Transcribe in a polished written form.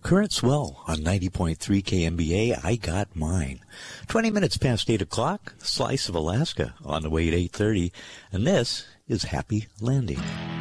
Current swell on 90.3 KMBA. I got mine. 20 minutes past 8 o'clock. Slice of Alaska on the way at 8:30. And this is Happy Landing.